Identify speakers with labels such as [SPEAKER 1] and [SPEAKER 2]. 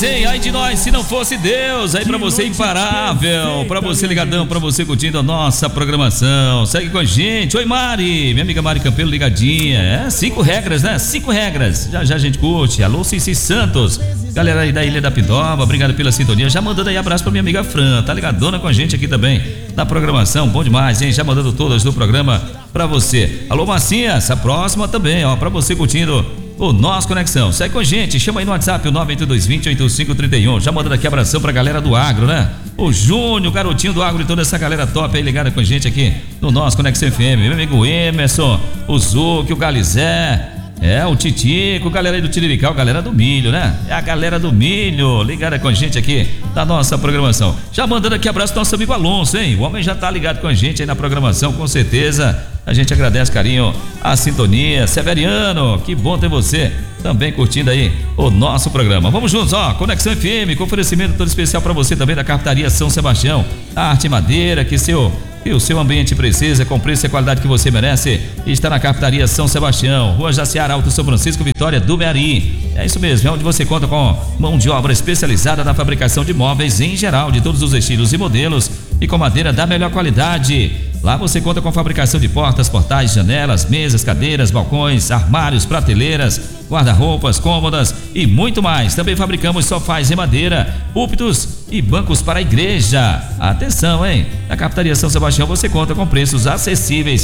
[SPEAKER 1] hein? Ai de nós, se não fosse Deus. Aí pra você imparável, pra você ligadão, pra você curtindo a nossa programação. Segue com a gente. Oi, Mari, minha amiga Mari Campelo ligadinha. 5 regras, né? 5 regras. Já já a gente curte. Alô, Cici Santos. Galera aí da Ilha da Pindoba, obrigado pela sintonia. Já mandando aí abraço pra minha amiga Fran, tá ligadona com a gente aqui também na programação. Bom demais, hein? Já mandando todas do programa pra você. Alô, Marcinha, essa próxima também, ó, pra você curtindo o nosso Conexão. Segue com a gente, chama aí no WhatsApp o 982208531. Já mandando aqui abração pra galera do agro, né? O Júnior, o garotinho do agro e toda essa galera top aí ligada com a gente aqui no nosso Conexão FM. Meu amigo Emerson, o Zuc, o Galizé. O Titico, galera aí do Tirirical, galera do milho, né? É a galera do milho, ligada com a gente aqui na nossa programação. Já mandando aqui abraço pro nosso amigo Alonso, hein? O homem já tá ligado com a gente aí na programação, com certeza. A gente agradece, carinho, a sintonia. Severiano, que bom ter você também curtindo aí o nosso programa. Vamos juntos, ó, Conexão FM, com oferecimento todo especial para você também da Carpintaria São Sebastião. A arte madeira que o seu ambiente precisa, com preço e qualidade que você merece, está na Carpintaria São Sebastião, Rua Jaciara, Alto São Francisco, Vitória do Meari. É isso mesmo, é onde você conta com mão de obra especializada na fabricação de móveis em geral, de todos os estilos e modelos, e com madeira da melhor qualidade. Lá você conta com fabricação de portas, portais, janelas, mesas, cadeiras, balcões, armários, prateleiras, guarda-roupas, cômodas e muito mais. Também fabricamos sofás em madeira, púlpitos e bancos para a igreja. Atenção, hein? Na Carpintaria São Sebastião você conta com preços acessíveis